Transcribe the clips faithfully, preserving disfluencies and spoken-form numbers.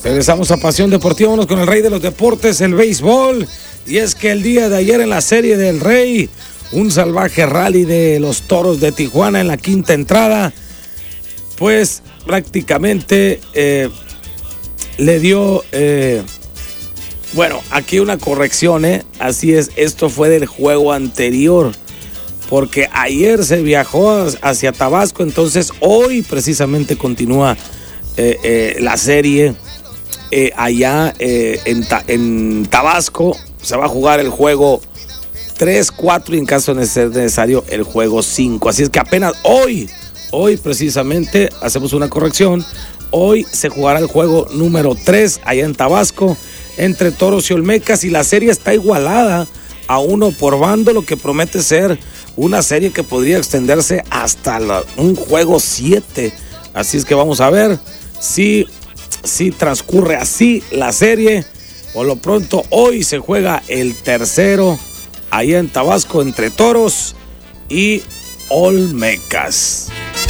Regresamos a Pasión Deportiva, vámonos con el rey de los deportes, el béisbol. Y es que el día de ayer en la Serie del Rey, un salvaje rally de los Toros de Tijuana en la quinta entrada, pues prácticamente eh, le dio, eh, bueno, aquí una corrección, ¿eh? Así es, esto fue del juego anterior, porque ayer se viajó hacia Tabasco, entonces hoy precisamente continúa eh, eh, la serie eh, allá eh, en, ta- en Tabasco. Se va a jugar el juego tres, cuatro y en caso de ser necesario el juego cinco. Así es que apenas hoy, hoy precisamente hacemos una corrección. Hoy se jugará el juego número tres allá en Tabasco entre Toros y Olmecas y la serie está igualada a uno por bando, lo que promete ser una serie que podría extenderse hasta la, un juego siete. Así es que vamos a ver si, si transcurre así la serie. Por lo pronto, hoy se juega el tercero allá en Tabasco entre Toros y Olmecas.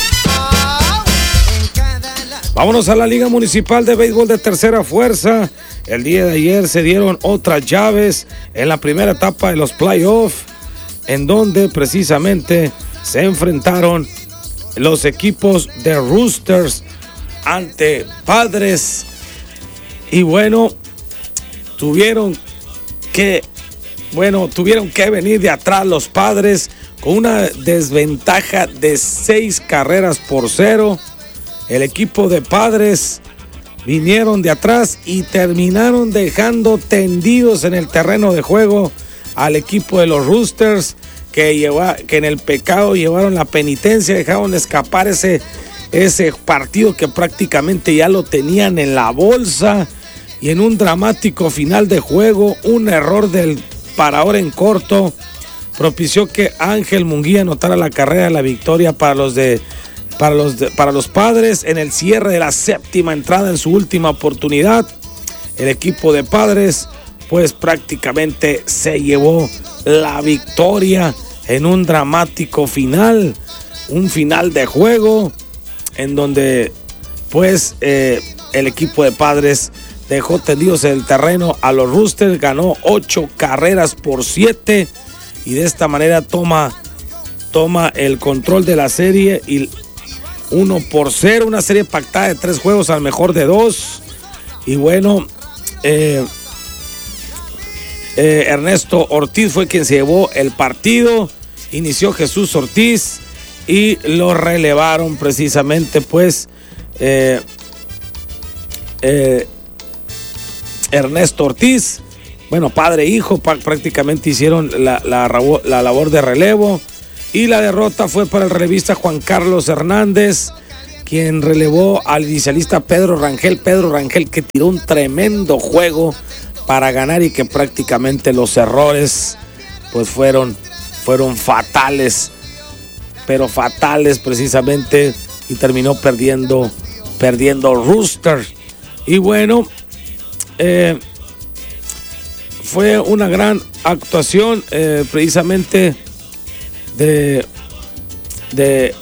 Vámonos a la Liga Municipal de Béisbol de Tercera Fuerza. El día de ayer se dieron otras llaves en la primera etapa de los playoffs, en donde precisamente se enfrentaron los equipos de Roosters ante Padres. Y bueno, tuvieron que, bueno, tuvieron que venir de atrás los Padres con una desventaja de seis carreras por cero. El equipo de Padres vinieron de atrás y terminaron dejando tendidos en el terreno de juego al equipo de los Roosters, que, lleva, que en el pecado llevaron la penitencia, dejaron escapar ese, ese partido que prácticamente ya lo tenían en la bolsa. Y en un dramático final de juego, un error del parador en corto propició que Ángel Munguía anotara la carrera de la victoria para los de Para los, para los Padres en el cierre de la séptima entrada en su última oportunidad. El equipo de Padres pues prácticamente se llevó la victoria en un dramático final, un final de juego en donde pues eh, el equipo de Padres dejó tendidos en el terreno a los Roosters, ganó ocho carreras por siete y de esta manera toma, toma el control de la serie y uno por cero, una serie pactada de tres juegos al mejor de dos. Y bueno, eh, eh, Ernesto Ortiz fue quien se llevó el partido. Inició Jesús Ortiz y lo relevaron precisamente pues eh, eh, Ernesto Ortiz. Bueno, padre e hijo prácticamente hicieron la, la, la labor de relevo. Y la derrota fue para el relevista Juan Carlos Hernández, quien relevó al inicialista Pedro Rangel. Pedro Rangel que tiró un tremendo juego para ganar y que prácticamente los errores pues fueron, fueron fatales, pero fatales precisamente, y terminó perdiendo, perdiendo Rooster. Y bueno, eh, fue una gran actuación eh, precisamente de, de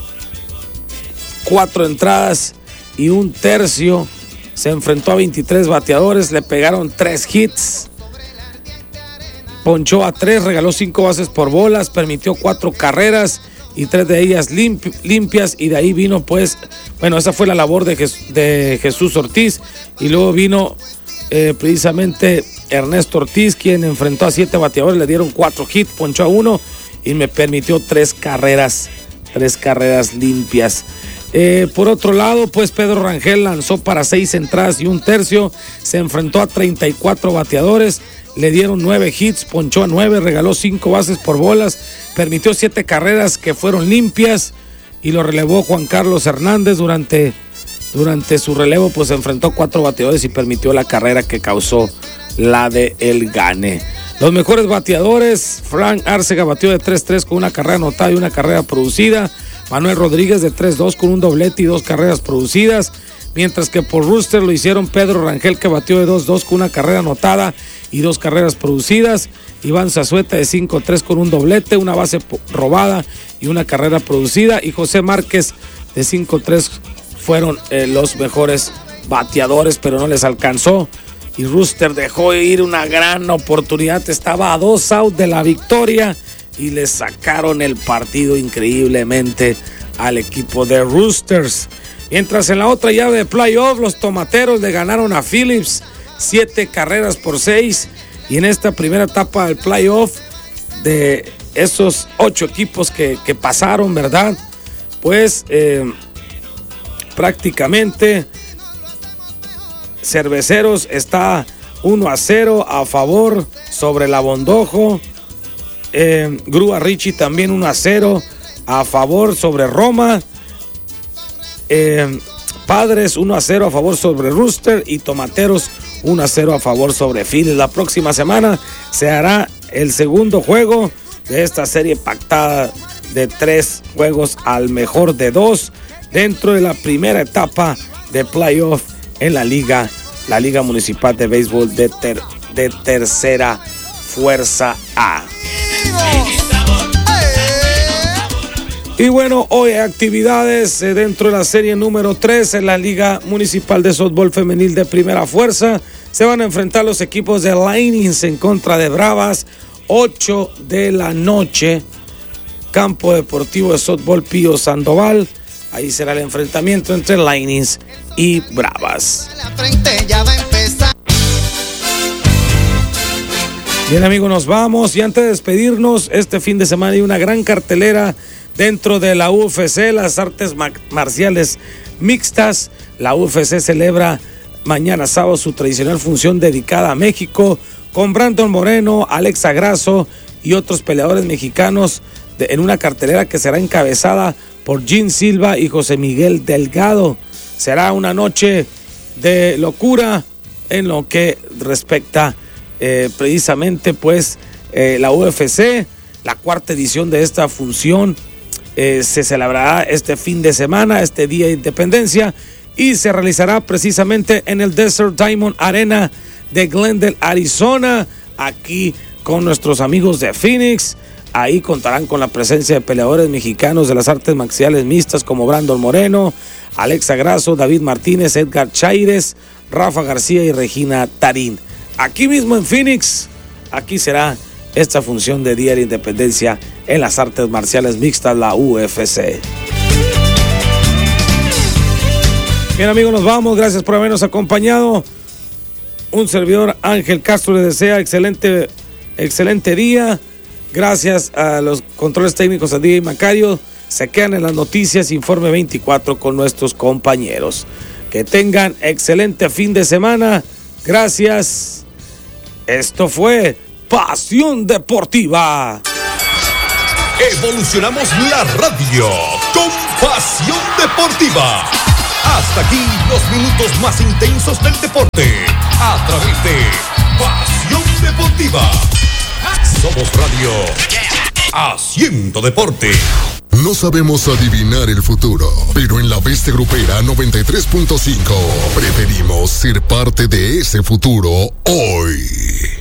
cuatro entradas y un tercio. Se enfrentó a veintitrés bateadores, le pegaron tres hits, ponchó a tres, regaló cinco bases por bolas, permitió cuatro carreras y tres de ellas limpi- limpias y de ahí vino pues, bueno, esa fue la labor de, Jes- de Jesús Ortiz. Y luego vino eh, precisamente Ernesto Ortiz, quien enfrentó a siete bateadores, le dieron cuatro hits, ponchó a uno y me permitió tres carreras, tres carreras limpias. Eh, por otro lado, pues Pedro Rangel lanzó para seis entradas y un tercio, se enfrentó a treinta y cuatro bateadores, le dieron nueve hits, ponchó a nueve, regaló cinco bases por bolas, permitió siete carreras que fueron limpias y lo relevó Juan Carlos Hernández. Durante, durante su relevo, pues se enfrentó a cuatro bateadores y permitió la carrera que causó la de el gane. Los mejores bateadores: Frank Arcega batió de tres tres con una carrera anotada y una carrera producida. Manuel Rodríguez de tres dos con un doblete y dos carreras producidas. Mientras que por Rooster lo hicieron Pedro Rangel, que batió de dos dos con una carrera anotada y dos carreras producidas. Iván Zazueta de cinco tres con un doblete, una base robada y una carrera producida. Y José Márquez de cinco tres fueron eh, los mejores bateadores, pero no les alcanzó. Y Rooster dejó ir una gran oportunidad. Estaba a dos outs de la victoria y le sacaron el partido increíblemente al equipo de Roosters. Mientras en la otra llave de playoff, los Tomateros le ganaron a Phillips siete carreras por seis. Y en esta primera etapa del playoff, de esos ocho equipos que, que pasaron, ¿verdad? Pues eh, prácticamente Cerveceros está uno a cero a favor sobre la Bondojo. Eh, Grúa Richie también uno a cero a favor sobre Roma. Eh, Padres uno a cero a favor sobre Rooster y Tomateros uno a cero a favor sobre Phillies. La próxima semana se hará el segundo juego de esta serie pactada de tres juegos al mejor de dos dentro de la primera etapa de playoff en la liga, la Liga Municipal de Béisbol de, ter, de Tercera Fuerza A. Y bueno, hoy hay actividades dentro de la serie número tres en la Liga Municipal de Softball Femenil de Primera Fuerza. Se van a enfrentar los equipos de Lightnings en contra de Bravas, ocho de la noche. Campo Deportivo de Softball Pío Sandoval. Ahí será el enfrentamiento entre Lightnings y Bravas. Bien, amigos, nos vamos. Y antes de despedirnos, este fin de semana hay una gran cartelera dentro de la U F C, las artes marciales mixtas. La U F C celebra mañana sábado su tradicional función dedicada a México, con Brandon Moreno, Alexa Grasso y otros peleadores mexicanos de, en una cartelera que será encabezada por Jean Silva y José Miguel Delgado. Será una noche de locura en lo que respecta eh, precisamente pues eh, la U F C. La cuarta edición de esta función eh, se celebrará este fin de semana, este Día de Independencia, y se realizará precisamente en el Desert Diamond Arena de Glendale, Arizona, aquí con nuestros amigos de Phoenix. Ahí contarán con la presencia de peleadores mexicanos de las artes marciales mixtas como Brandon Moreno, Alexa Grasso, David Martínez, Edgar Chaires, Rafa García y Regina Tarín. Aquí mismo en Phoenix, aquí será esta función de Día de Independencia en las artes marciales mixtas, la U F C. Bien, amigos, nos vamos. Gracias por habernos acompañado. Un servidor, Ángel Castro, les desea excelente, excelente día. Gracias a los controles técnicos, a D J Macario. Se quedan en las noticias, Informe veinticuatro con nuestros compañeros. Que tengan excelente fin de semana. Gracias. Esto fue Pasión Deportiva. Evolucionamos la radio con Pasión Deportiva. Hasta aquí los minutos más intensos del deporte. A través de Pasión Deportiva. Somos Radio Haciendo Deporte. No sabemos adivinar el futuro, pero en la Bestia Grupera noventa y tres punto cinco preferimos ser parte de ese futuro hoy.